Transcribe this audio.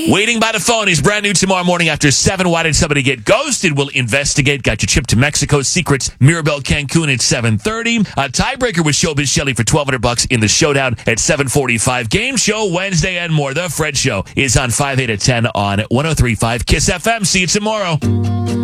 Waiting by the phone is brand new tomorrow morning after 7. Why did somebody get ghosted? We'll investigate. Got your trip to Mexico secrets. Mirabel Cancun at 7:30. A tiebreaker with Showbiz Shelley for $1,200 in the showdown at 7:45. Game show Wednesday and more. The Fred Show is on 5, 8 at 10 on 103.5 KISS FM. See you tomorrow.